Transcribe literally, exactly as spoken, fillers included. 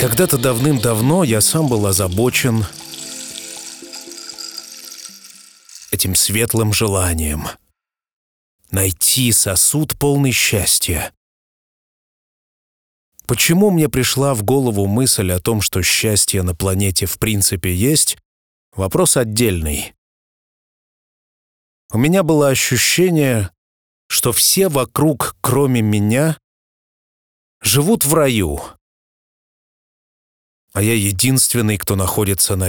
Когда-то давным-давно я сам был озабочен этим светлым желанием найти сосуд, полный счастья. Почему мне пришла в голову мысль о том, что счастье на планете в принципе есть, вопрос отдельный. У меня было ощущение, что все вокруг, кроме меня, живут в раю, а я единственный, кто находится на